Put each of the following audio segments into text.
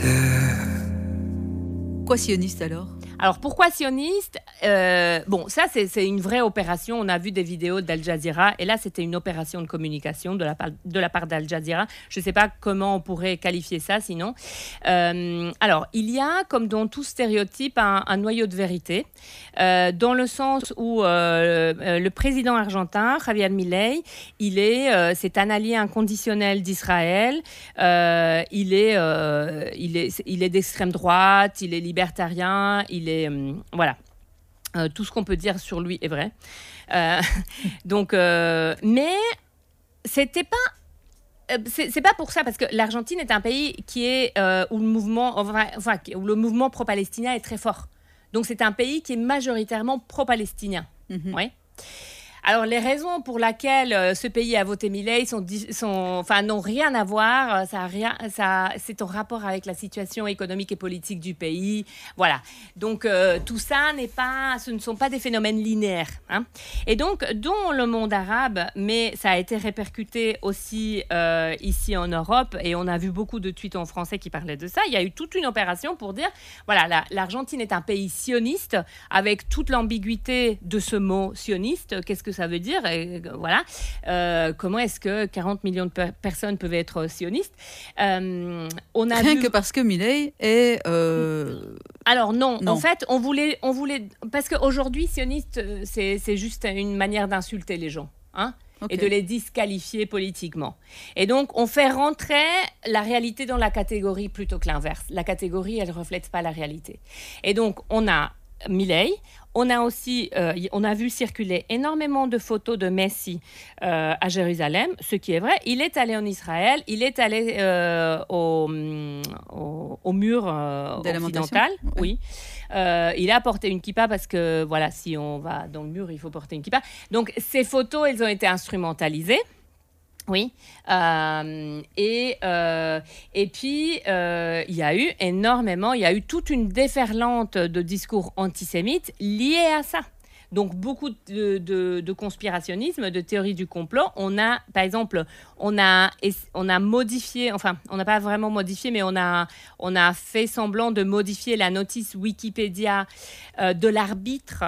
Quoi sioniste alors ? Alors, pourquoi sioniste ? Bon, ça, c'est une vraie opération. On a vu des vidéos d'Al Jazeera. Et là, c'était une opération de communication de la part d'Al Jazeera. Je ne sais pas comment on pourrait qualifier ça, sinon. Alors, il y a, comme dans tout stéréotype, un noyau de vérité. Dans le sens où le président argentin, Javier Milei, c'est un allié inconditionnel d'Israël. Il est d'extrême droite, il est libertarien, voilà. Tout ce qu'on peut dire sur lui est vrai. Mais c'était pas. C'est pas pour ça, parce que l'Argentine est un pays où le mouvement pro-palestinien est très fort. Donc c'est un pays qui est majoritairement pro-palestinien. Mm-hmm. Ouais. Alors, les raisons pour lesquelles ce pays a voté Milei n'ont rien à voir. C'est en rapport avec la situation économique et politique du pays. Voilà. Donc, tout ça ce ne sont pas des phénomènes linéaires. Hein. Et donc, dans le monde arabe, mais ça a été répercuté aussi ici en Europe, et on a vu beaucoup de tweets en français qui parlaient de ça. Il y a eu toute une opération pour dire, voilà, l'Argentine est un pays sioniste, avec toute l'ambiguïté de ce mot sioniste. Qu'est-ce que ça veut dire, et voilà. Comment est-ce que 40 millions de personnes peuvent être sionistes? Rien que parce que Milei est... Alors non, en fait, on voulait... Parce qu'aujourd'hui, sioniste, c'est juste une manière d'insulter les gens, hein. Okay. Et de les disqualifier politiquement. Et donc, on fait rentrer la réalité dans la catégorie plutôt que l'inverse. La catégorie, elle ne reflète pas la réalité. Et donc, on a Milei. On a aussi, on a vu circuler énormément de photos de Messi à Jérusalem, ce qui est vrai. Il est allé en Israël, il est allé au mur occidental, oui. Il a porté une kippa parce que, voilà, si on va dans le mur, il faut porter une kippa. Donc, ces photos, elles ont été instrumentalisées. Oui, et puis il y a eu toute une déferlante de discours antisémites liés à ça. Donc beaucoup de conspirationnisme, de théorie du complot. Par exemple, on a modifié, enfin, on n'a pas vraiment modifié, mais on a fait semblant de modifier la notice Wikipédia de l'arbitre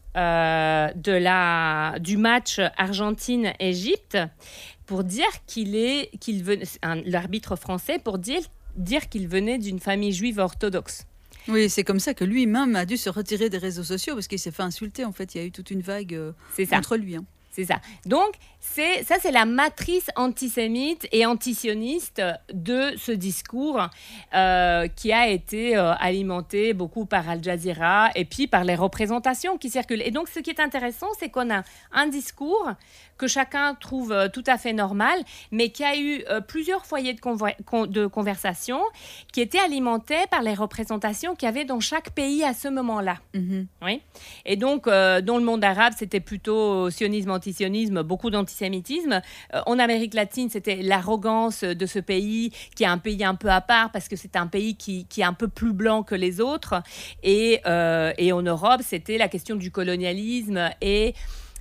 du match Argentine-Égypte, pour dire l'arbitre français, pour dire qu'il venait d'une famille juive orthodoxe. Oui, c'est comme ça que lui-même a dû se retirer des réseaux sociaux, parce qu'il s'est fait insulter. En fait, il y a eu toute une vague contre lui. Hein. C'est ça. Donc, c'est la matrice antisémite et antisioniste de ce discours qui a été alimenté beaucoup par Al Jazeera et puis par les représentations qui circulent. Et donc, ce qui est intéressant, c'est qu'on a un discours que chacun trouve tout à fait normal, mais qui a eu plusieurs foyers de conversation qui étaient alimentés par les représentations qu'il y avait dans chaque pays à ce moment-là. Mm-hmm. Oui. Et donc, dans le monde arabe, c'était plutôt sionisme, antisionisme, beaucoup d'antisémitisme. En Amérique latine, c'était l'arrogance de ce pays, qui est un pays un peu à part, parce que c'est un pays qui est un peu plus blanc que les autres. Et en Europe, c'était la question du colonialisme et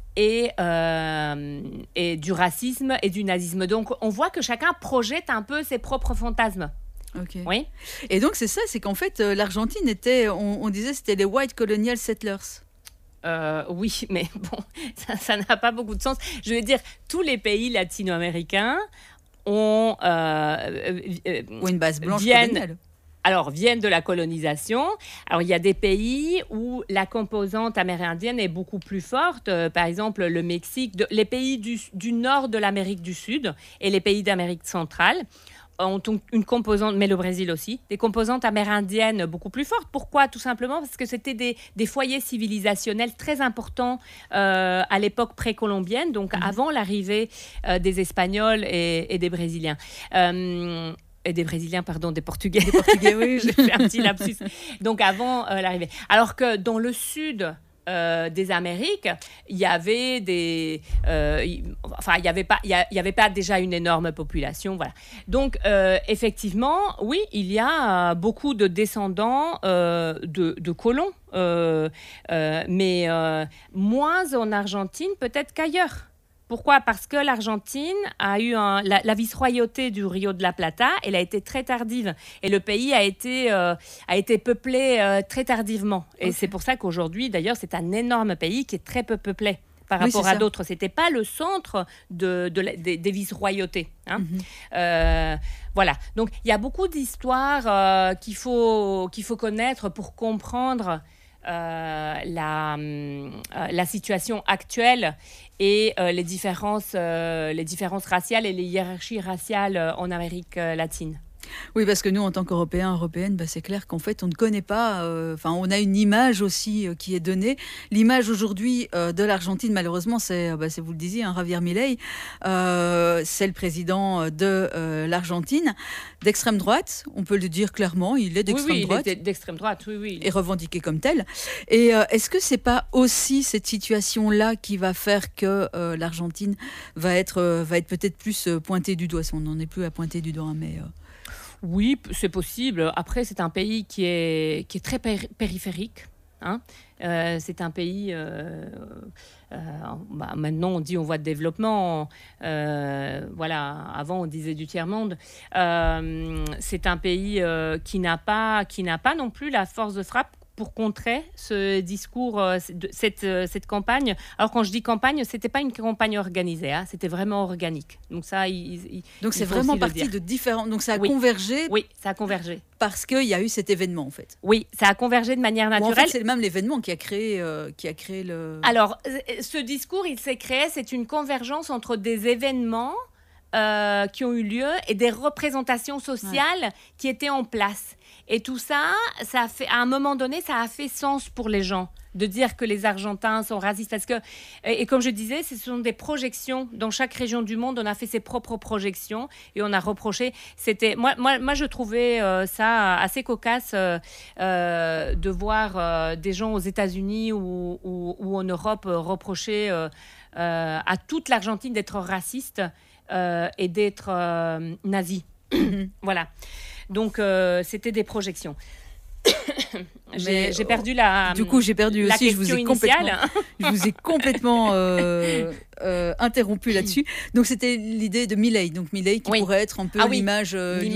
du racisme et du nazisme. Donc, on voit que chacun projette un peu ses propres fantasmes. Okay. Oui. Et donc, c'est ça, c'est qu'en fait, l'Argentine était, on disait, c'était les white colonial settlers. Oui, mais bon, ça n'a pas beaucoup de sens. Je veux dire, tous les pays latino-américains ont une base blanche coloniale. Alors, viennent de la colonisation. Alors, il y a des pays où la composante amérindienne est beaucoup plus forte. Par exemple, le Mexique, les pays du nord de l'Amérique du Sud et les pays d'Amérique centrale ont une composante, mais le Brésil aussi, des composantes amérindiennes beaucoup plus fortes. Pourquoi ? Tout simplement parce que c'était des foyers civilisationnels très importants à l'époque précolombienne, donc avant l'arrivée des Espagnols et des Brésiliens. Et des Brésiliens, pardon, des Portugais. Des Portugais, oui. J'ai fait un petit lapsus. Donc, avant l'arrivée. Alors que dans le sud des Amériques, il y avait il y avait pas déjà une énorme population, voilà. Donc, effectivement, oui, il y a beaucoup de descendants de colons, mais moins en Argentine peut-être qu'ailleurs. Pourquoi ? Parce que l'Argentine a eu la vice-royauté du Rio de la Plata, elle a été très tardive et le pays a été peuplé très tardivement. Et c'est pour ça qu'aujourd'hui, d'ailleurs, c'est un énorme pays qui est très peu peuplé par rapport à d'autres. C'était pas le centre des vice-royautés. Hein. Voilà. Donc, il y a beaucoup d'histoires qu'il faut connaître pour comprendre la situation actuelle et les différences raciales et les hiérarchies raciales en Amérique latine. Oui, parce que nous, en tant qu'Européens, Européennes, c'est clair qu'en fait, on ne connaît pas... on a une image aussi qui est donnée. L'image aujourd'hui de l'Argentine, malheureusement, c'est vous le disiez, Javier Milei. C'est le président de l'Argentine, d'extrême droite. On peut le dire clairement, il est d'extrême droite. Il est d'extrême droite, oui. Et revendiqué comme tel. Et est-ce que c'est pas aussi cette situation-là qui va faire que l'Argentine va être peut-être plus pointée du doigt? On n'en est plus à pointer du doigt, mais... Oui, c'est possible. Après, c'est un pays qui est très périphérique. Hein. C'est un pays... maintenant, on dit en voie de développement. Voilà, avant, on disait du tiers-monde. C'est un pays qui n'a pas non plus la force de frappe pour contrer ce discours, cette campagne. Alors, quand je dis campagne, ce n'était pas une campagne organisée, hein, c'était vraiment organique. Donc, ça, donc c'est vraiment parti de différents... Donc, ça a convergé. Oui, ça a convergé. Parce qu'il y a eu cet événement, en fait. Oui, ça a convergé de manière naturelle. En fait, c'est même l'événement qui a créé le... Alors, ce discours, il s'est créé, c'est une convergence entre des événements qui ont eu lieu et des représentations sociales qui étaient en place. Et tout ça a fait, à un moment donné, ça a fait sens pour les gens de dire que les Argentins sont racistes. Parce que, et comme je disais, ce sont des projections. Dans chaque région du monde, on a fait ses propres projections et on a reproché. Moi, je trouvais ça assez cocasse de voir des gens aux États-Unis ou en Europe reprocher à toute l'Argentine d'être raciste et d'être nazi. Voilà. Donc, c'était des projections. J'ai perdu la. Du coup, j'ai perdu la aussi. Question initiale. Je vous ai complètement interrompu là-dessus. Donc, c'était l'idée de Milei. Donc, Milei qui pourrait être un peu l'image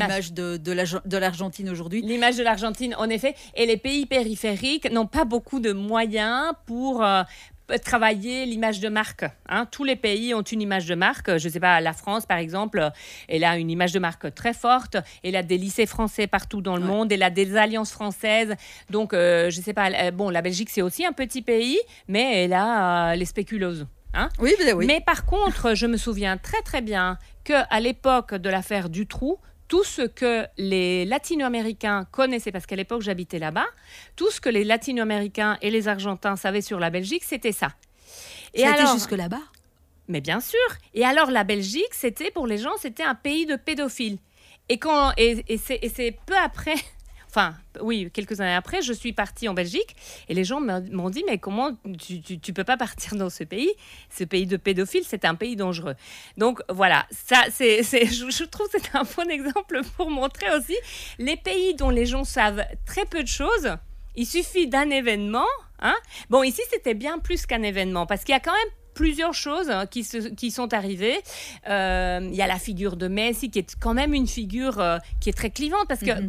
de l'Argentine aujourd'hui. L'image de l'Argentine, en effet. Et les pays périphériques n'ont pas beaucoup de moyens pour travailler l'image de marque. Hein. Tous les pays ont une image de marque. Je ne sais pas, la France, par exemple, elle a une image de marque très forte. Elle a des lycées français partout dans le monde. Elle a des alliances françaises. Donc, je ne sais pas. La Belgique, c'est aussi un petit pays, mais elle a les spéculeuses. Hein. Oui. Mais par contre, je me souviens très, très bien qu'à l'époque de l'affaire Dutroux, tout ce que les Latino-Américains connaissaient, parce qu'à l'époque, j'habitais là-bas, tout ce que les Latino-Américains et les Argentins savaient sur la Belgique, c'était ça. Et ça a été jusque là-bas ? Mais bien sûr. Et alors, la Belgique, pour les gens, c'était un pays de pédophiles. Et c'est peu après... Enfin, oui, quelques années après, je suis partie en Belgique et les gens m'ont dit « Mais comment tu peux pas partir dans ce pays de pédophiles, c'est un pays dangereux. » Donc, voilà, ça, je trouve que c'est un bon exemple pour montrer aussi les pays dont les gens savent très peu de choses. Il suffit d'un événement. Hein. Bon, ici, c'était bien plus qu'un événement parce qu'il y a quand même plusieurs choses qui sont arrivées. Il y a la figure de Messi qui est quand même une figure qui est très clivante parce que,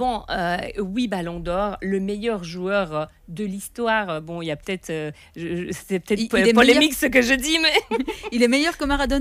8 ballons d'or, le meilleur joueur de l'histoire. Bon, il y a peut-être... c'est peut-être polémique ce que je dis, mais... Il est meilleur que Maradona ?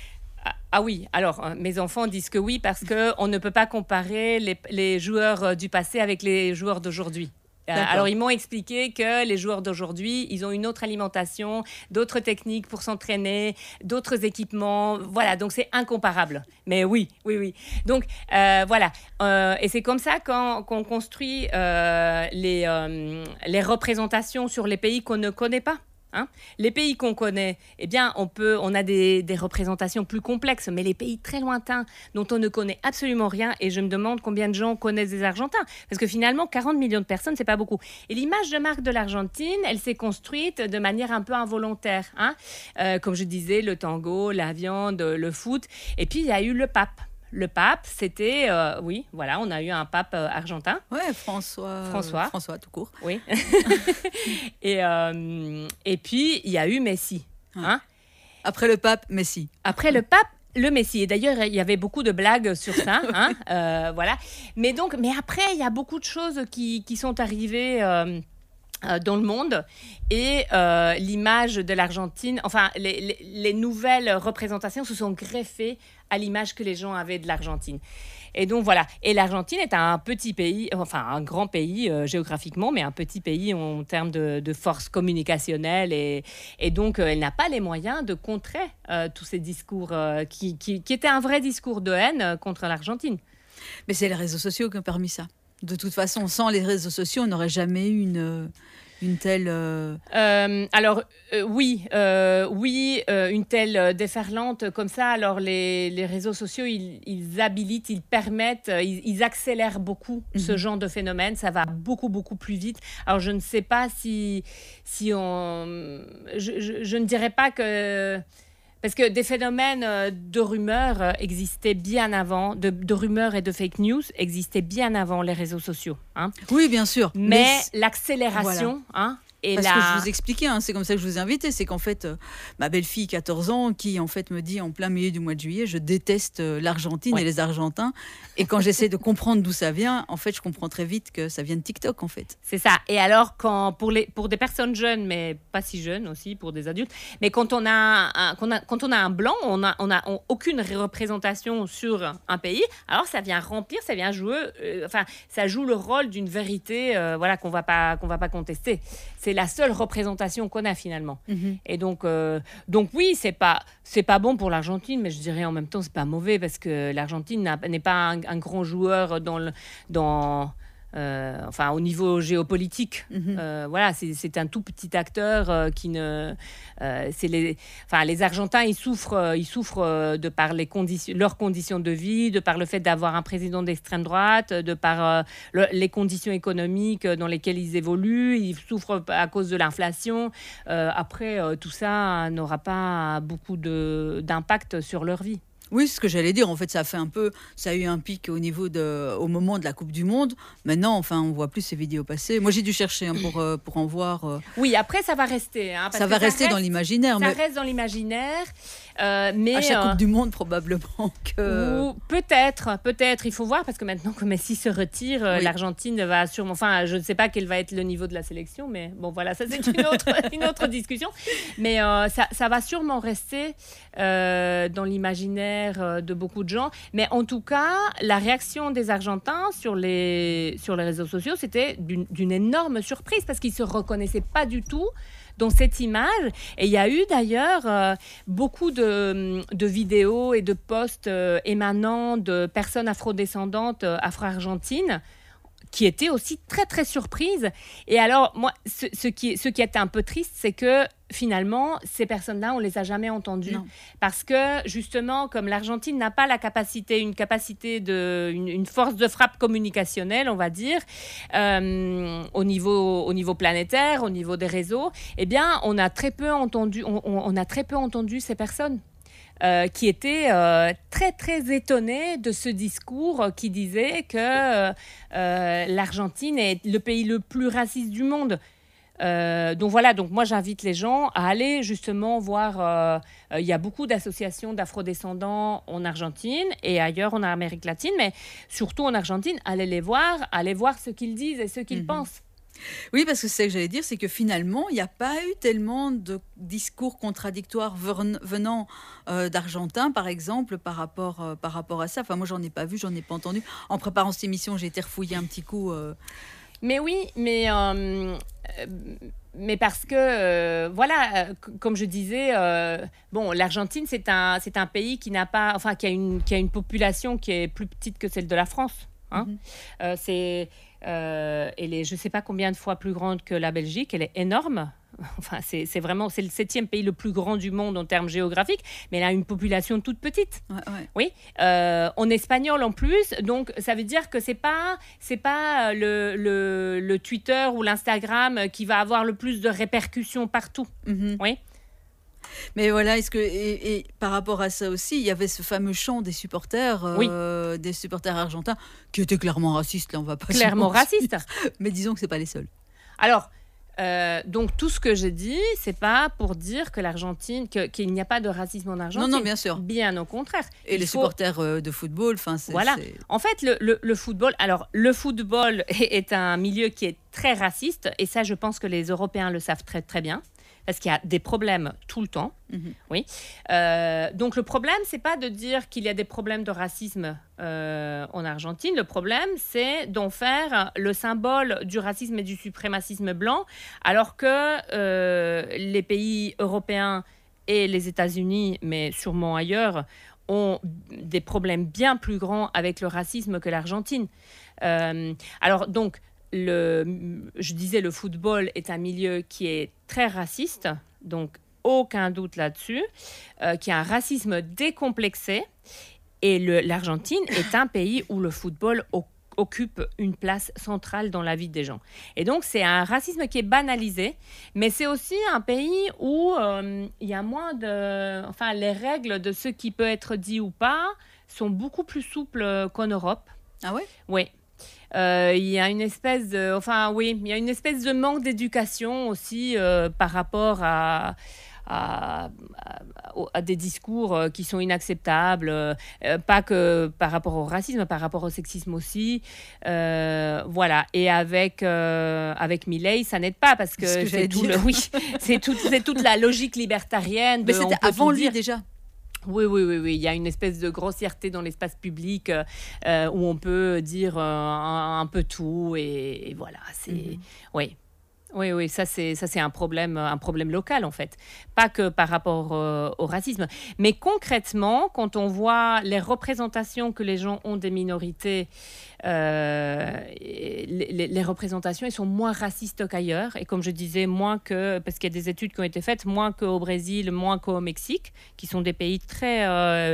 Ah oui, alors mes enfants disent que oui parce qu'on ne peut pas comparer les joueurs du passé avec les joueurs d'aujourd'hui. Alors, ils m'ont expliqué que les joueurs d'aujourd'hui, ils ont une autre alimentation, d'autres techniques pour s'entraîner, d'autres équipements. Voilà, donc c'est incomparable. Mais oui. Donc, voilà. Et c'est comme ça qu'on construit les représentations sur les pays qu'on ne connaît pas. Hein. Les pays qu'on connaît, eh bien, on a des représentations plus complexes, mais les pays très lointains dont on ne connaît absolument rien, et je me demande combien de gens connaissent des Argentins, parce que finalement, 40 millions de personnes, c'est pas beaucoup. Et l'image de marque de l'Argentine, elle s'est construite de manière un peu involontaire. Hein. Comme je disais, le tango, la viande, le foot, et puis il y a eu le pape. Le pape, c'était... on a eu un pape argentin. Ouais, François, tout court. Oui. Et puis, il y a eu Messi. Hein. Après le pape, Messi. Après le pape, le Messi. Et d'ailleurs, il y avait beaucoup de blagues sur ça. Voilà. Mais après, il y a beaucoup de choses qui sont arrivées dans le monde. Et l'image de l'Argentine, enfin, les nouvelles représentations se sont greffées à l'image que les gens avaient de l'Argentine. Et donc voilà. Et l'Argentine est un petit pays, enfin un grand pays géographiquement, mais un petit pays en termes de force communicationnelle. Et donc, elle n'a pas les moyens de contrer tous ces discours qui étaient un vrai discours de haine contre l'Argentine. Mais c'est les réseaux sociaux qui ont permis ça. De toute façon, sans les réseaux sociaux, on n'aurait jamais eu une telle... Oui, une telle déferlante comme ça. Alors, les réseaux sociaux, ils habilitent, ils permettent, ils accélèrent beaucoup ce genre de phénomène. Ça va beaucoup, beaucoup plus vite. Alors, je ne sais pas si on... Je ne dirais pas que... Parce que des phénomènes de rumeurs existaient bien avant, de rumeurs et de fake news existaient bien avant les réseaux sociaux. Hein. Oui, bien sûr. Mais l'accélération... Voilà. Hein, parce que je vous expliquais, c'est comme ça que je vous ai invité, c'est qu'en fait, ma belle-fille, 14 ans, qui en fait me dit en plein milieu du mois de juillet, je déteste l'Argentine et les Argentins. Et quand j'essaie de comprendre d'où ça vient, en fait, je comprends très vite que ça vient de TikTok, en fait. C'est ça. Et alors, pour des personnes jeunes, mais pas si jeunes aussi, pour des adultes, mais quand on a un blanc, on n'a aucune représentation sur un pays, alors ça vient remplir, ça vient jouer, ça joue le rôle d'une vérité, qu'on va pas contester. C'est la seule représentation qu'on a finalement. Et donc oui, c'est pas bon pour l'Argentine, mais je dirais en même temps c'est pas mauvais parce que l'Argentine n'est pas un grand joueur au niveau géopolitique. Voilà, c'est un tout petit acteur qui ne... les Argentins, ils souffrent de par leurs conditions de vie, de par le fait d'avoir un président d'extrême droite, de par les conditions économiques dans lesquelles ils évoluent. Ils souffrent à cause de l'inflation. Après, tout ça n'aura pas beaucoup d'impact sur leur vie. Oui, c'est ce que j'allais dire. En fait, ça a eu un pic au moment de la Coupe du Monde. Maintenant, on voit plus ces vidéos passer. Moi, j'ai dû chercher pour en voir. Oui, après, ça va rester. Ça va rester dans l'imaginaire. Ça reste dans l'imaginaire. Mais à chaque Coupe du Monde, probablement que... Peut-être. Il faut voir, parce que maintenant que Messi se retire, l'Argentine va sûrement... Enfin, je ne sais pas quel va être le niveau de la sélection, mais bon, voilà, ça, c'est une autre discussion. Mais ça va sûrement rester dans l'imaginaire de beaucoup de gens. Mais en tout cas, la réaction des Argentins sur les réseaux sociaux, c'était d'une énorme surprise, parce qu'ils ne se reconnaissaient pas du tout dans cette image. Et il y a eu d'ailleurs beaucoup de vidéos et de posts émanant de personnes afrodescendantes afro-argentines qui étaient aussi très très surprises. Et alors moi, ce qui était un peu triste, c'est que finalement, ces personnes-là, on les a jamais entendues. Non. Parce que justement, comme l'Argentine n'a pas une force de frappe communicationnelle, on va dire, au niveau planétaire, au niveau des réseaux, eh bien, on a très peu entendu ces personnes. Qui étaient très très étonnés de ce discours qui disait que l'Argentine est le pays le plus raciste du monde. Donc moi j'invite les gens à aller justement voir, il y a beaucoup d'associations d'afrodescendants en Argentine et ailleurs en Amérique latine, mais surtout en Argentine, allez voir ce qu'ils disent et ce qu'ils pensent. Oui, parce que c'est ce que j'allais dire, c'est que finalement, il n'y a pas eu tellement de discours contradictoires venant d'Argentins, par exemple, par rapport à ça. Enfin, moi, j'en ai pas vu, j'en ai pas entendu. En préparant cette émission, j'ai été refouiller un petit coup. Mais oui, mais parce que, comme je disais, l'Argentine, c'est un pays qui a une population qui est plus petite que celle de la France. Hein. Elle est, je ne sais pas combien de fois plus grande que la Belgique, elle est énorme. Enfin, c'est le 7e pays le plus grand du monde en termes géographiques, mais elle a une population toute petite. Ouais. Oui, en espagnol en plus, donc ça veut dire que c'est pas le Twitter ou l'Instagram qui va avoir le plus de répercussions partout. Oui. Mais voilà, et par rapport à ça aussi, il y avait ce fameux chant des supporters argentins qui était clairement raciste. Là, on va pas clairement raciste. Mais disons que c'est pas les seuls. Alors, Donc tout ce que j'ai dit, c'est pas pour dire que qu'il n'y a pas de racisme en Argentine. Non, bien sûr. Bien au contraire. Et les supporters de football, voilà. En fait, le football. Alors, le football est un milieu qui est très raciste, et ça, je pense que les Européens le savent très très bien. Parce qu'il y a des problèmes tout le temps. Oui. Donc le problème, c'est pas de dire qu'il y a des problèmes de racisme en Argentine. Le problème, c'est d'en faire le symbole du racisme et du suprémacisme blanc, alors que les pays européens et les États-Unis, mais sûrement ailleurs, ont des problèmes bien plus grands avec le racisme que l'Argentine. Alors donc, je disais, le football est un milieu qui est très raciste, donc aucun doute là-dessus, qui a un racisme décomplexé. Et l'Argentine est un pays où le football occupe une place centrale dans la vie des gens. Et donc, c'est un racisme qui est banalisé, mais c'est aussi un pays où il y a moins de... Enfin, les règles de ce qui peut être dit ou pas sont beaucoup plus souples qu'en Europe. Ah ouais ? Oui. Il y a une espèce de manque d'éducation aussi par rapport à des discours qui sont inacceptables, pas que par rapport au racisme, par rapport au sexisme aussi. Voilà. Et avec Milei, ça n'aide pas, parce que c'est toute la logique libertarienne. Mais c'était avant lui déjà. Oui. Il y a une espèce de grossièreté dans l'espace public où on peut dire un peu tout, et voilà. Oui. Oui, ça c'est un problème local, en fait. Pas que par rapport au racisme. Mais concrètement, quand on voit les représentations que les gens ont des minorités, les représentations, elles sont moins racistes qu'ailleurs. Et comme je disais, parce qu'il y a des études qui ont été faites, moins qu'au Brésil, moins qu'au Mexique, qui sont des pays très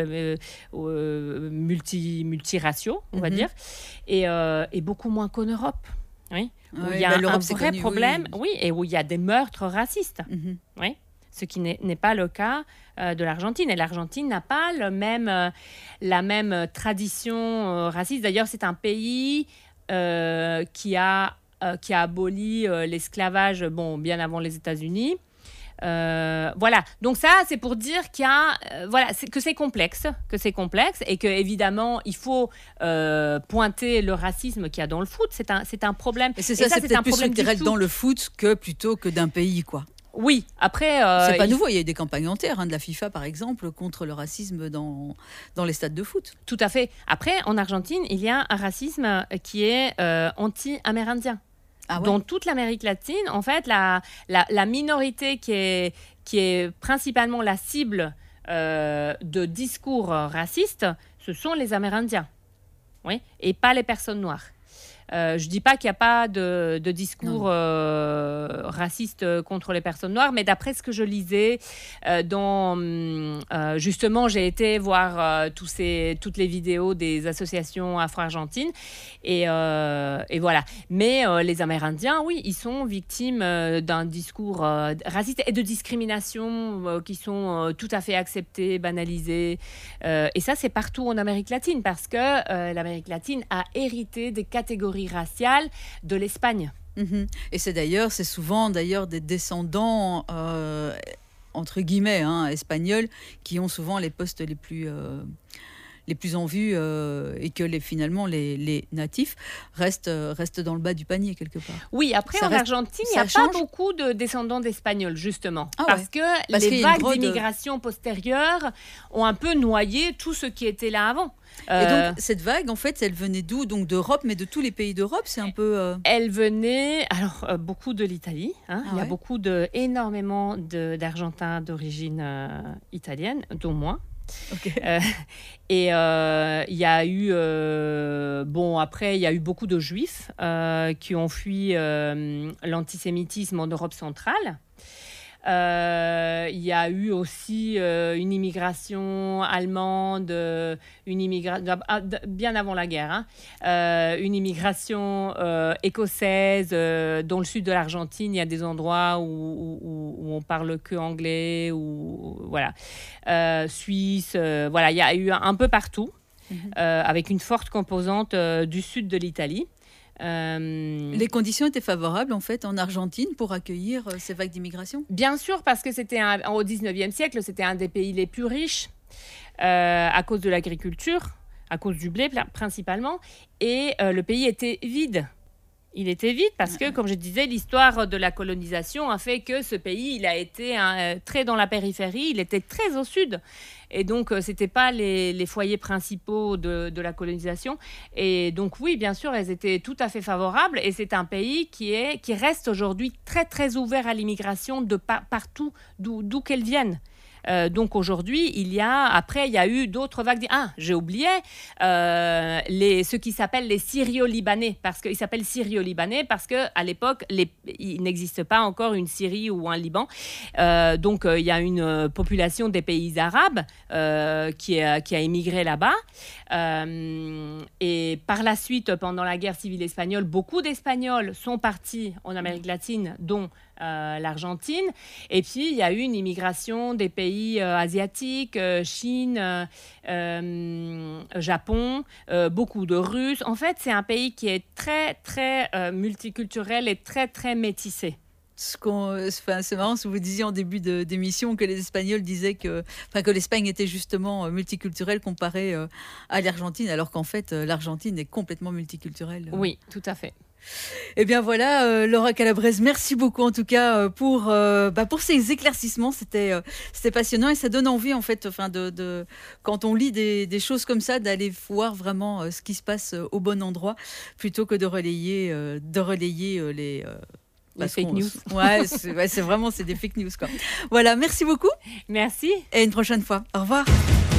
multiraciaux, on va dire, et beaucoup moins qu'en Europe. Oui, où il y a un vrai problème, et où il y a des meurtres racistes. Oui, ce qui n'est pas le cas de l'Argentine. Et l'Argentine n'a pas la même tradition raciste. D'ailleurs, c'est un pays qui a aboli l'esclavage, bien avant les États-Unis. Voilà, donc ça c'est pour dire qu'il y a que c'est complexe, et que évidemment il faut pointer le racisme qu'il y a dans le foot. C'est un problème, et c'est peut-être plus structurel dans le foot plutôt que d'un pays, quoi. Oui, après c'est pas nouveau, il y a eu des campagnes entières de la FIFA par exemple contre le racisme dans les stades de foot. Tout à fait. Après, en Argentine, il y a un racisme qui est anti-amérindien. Ah ouais. Dans toute l'Amérique latine, en fait, la minorité qui est principalement la cible de discours racistes, ce sont les Amérindiens, oui, et pas les personnes noires. Je ne dis pas qu'il n'y a pas de discours raciste contre les personnes noires, mais d'après ce que je lisais, justement, j'ai été voir toutes les vidéos des associations afro-argentines, et voilà. Mais les Amérindiens, oui, ils sont victimes d'un discours raciste et de discrimination qui sont tout à fait acceptés, banalisés. Et ça, c'est partout en Amérique latine, parce que l'Amérique latine a hérité des catégories raciales de l'Espagne. Et c'est souvent d'ailleurs des descendants entre guillemets espagnols qui ont souvent les postes les plus en vue, et que finalement les natifs restent dans le bas du panier quelque part. Oui, après en Argentine, il n'y a pas beaucoup de descendants d'Espagnols, justement, parce que les vagues d'immigration postérieures ont un peu noyé tout ce qui était là avant. Et donc cette vague, en fait, elle venait d'où? Donc d'Europe, mais de tous les pays d'Europe, c'est un peu... Elle venait, beaucoup de l'Italie. Il y a énormément d'Argentins d'origine italienne, dont moi. Okay. Et il y a eu après il y a eu beaucoup de Juifs qui ont fui l'antisémitisme en Europe centrale. Il y a eu aussi une immigration allemande, bien avant la guerre, une immigration écossaise. Dans le sud de l'Argentine, il y a des endroits où on parle que anglais, Suisse, il y a eu un peu partout, avec une forte composante du sud de l'Italie. Les conditions étaient favorables en fait en Argentine pour accueillir ces vagues d'immigration? Bien sûr, parce que au 19e siècle, c'était un des pays les plus riches à cause de l'agriculture, à cause du blé principalement, et le pays était vide. Il était vide parce que, comme je disais, l'histoire de la colonisation a fait que ce pays, il a été très dans la périphérie, il était très au sud. Et donc, ce n'étaient pas les foyers principaux de la colonisation. Et donc, oui, bien sûr, elles étaient tout à fait favorables. Et c'est un pays qui reste aujourd'hui très, très ouvert à l'immigration de partout, d'où qu'elle vienne. Donc aujourd'hui, il y a eu d'autres vagues. Ah, j'ai oublié, ce qui s'appelle les Syrio-Libanais, parce qu'ils s'appellent Syrio-Libanais parce qu'à l'époque, il n'existe pas encore une Syrie ou un Liban. Donc il y a une population des pays arabes qui a émigré là-bas. Et par la suite, pendant la guerre civile espagnole, beaucoup d'Espagnols sont partis en Amérique latine, dont l'Argentine. Et puis, il y a eu une immigration des pays asiatiques, Chine, Japon, beaucoup de Russes. En fait, c'est un pays qui est très, très multiculturel et très, très métissé. C'est marrant ce que vous disiez en début d'émission que les Espagnols disaient que l'Espagne était justement multiculturelle comparée à l'Argentine, alors qu'en fait, l'Argentine est complètement multiculturelle. Oui, tout à fait. Eh bien voilà, Laura Calabrese, merci beaucoup en tout cas pour ces éclaircissements. C'était passionnant et ça donne envie en fait, quand on lit des choses comme ça, d'aller voir vraiment ce qui se passe au bon endroit plutôt que de relayer les fake news. Ouais, c'est des fake news quoi. Voilà, merci beaucoup. Merci. Et une prochaine fois. Au revoir.